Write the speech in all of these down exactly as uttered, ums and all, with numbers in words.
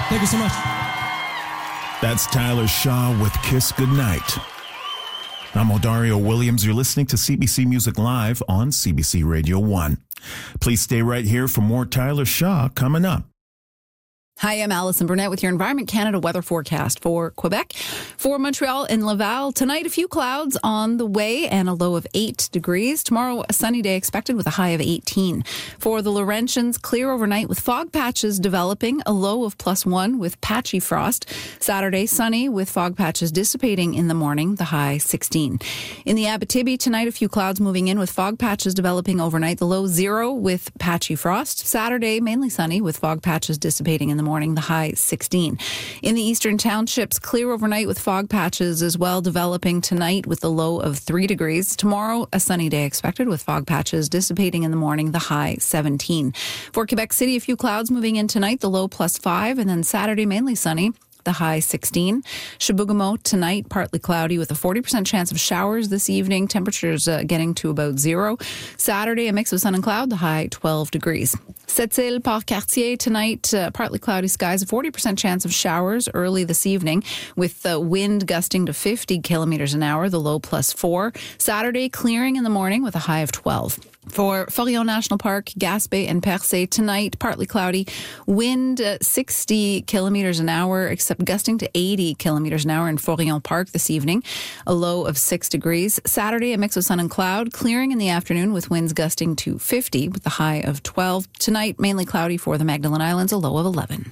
Thank you so much. That's Tyler Shaw with Kiss Goodnight. I'm Odario Williams. You're listening to C B C Music Live on C B C Radio one. Please stay right here for more Tyler Shaw coming up. Hi, I'm Allison Burnett with your Environment Canada weather forecast for Quebec. For Montreal and Laval, tonight a few clouds on the way and a low of eight degrees. Tomorrow, a sunny day expected with a high of eighteen. For the Laurentians, clear overnight with fog patches developing, a low of plus one with patchy frost. Saturday, sunny with fog patches dissipating in the morning, the high sixteen. In the Abitibi, tonight a few clouds moving in with fog patches developing overnight, the low zero with patchy frost. Saturday, mainly sunny with fog patches dissipating in the morning, the high sixteen. In the eastern townships, clear overnight with fog patches as well developing tonight with the low of three degrees. Tomorrow, a sunny day expected with fog patches dissipating in the morning, the high seventeen. For Quebec City, a few clouds moving in tonight, the low plus five, and then Saturday, mainly sunny, the high sixteen. Chibougamau tonight, partly cloudy with a forty percent chance of showers this evening. Temperatures uh, getting to about zero. Saturday, a mix of sun and cloud, the high twelve degrees. Sept-Îles, Port-Cartier tonight, uh, partly cloudy skies, a forty percent chance of showers early this evening with the uh, wind gusting to fifty kilometers an hour, the low plus four. Saturday, clearing in the morning with a high of twelve. For Forillon National Park, Gaspé and Percé tonight, partly cloudy, wind uh, sixty kilometers an hour, except gusting to eighty kilometers an hour in Forillon Park this evening, a low of six degrees. Saturday, a mix of sun and cloud, clearing in the afternoon with winds gusting to fifty with a high of twelve. Tonight, mainly cloudy for the Magdalen Islands, a low of eleven.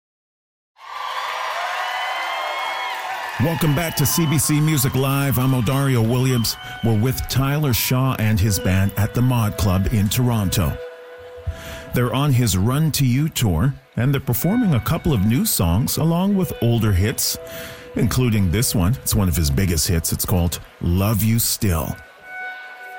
Welcome back to C B C Music Live. I'm Odario Williams. We're with Tyler Shaw and his band at the Mod Club in Toronto. They're on his Run to You tour, and they're performing a couple of new songs along with older hits, including this one. It's one of his biggest hits. It's called Love You Still.